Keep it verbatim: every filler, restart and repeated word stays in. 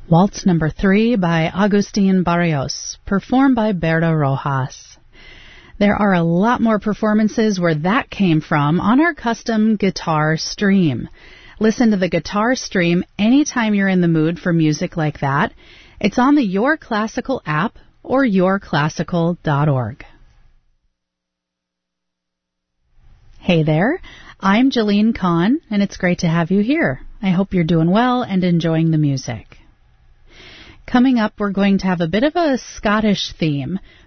Waltz number three by Agustin Barrios, performed by Berto Rojas. There are a lot more performances where that came from on our custom guitar stream. Listen to the guitar stream anytime you're in the mood for music like that. It's on the Your Classical app or your classical dot org. Hey there, I'm Jolene Kahn, and it's great to have you here. I hope you're doing well and enjoying the music. Coming up, we're going to have a bit of a Scottish theme.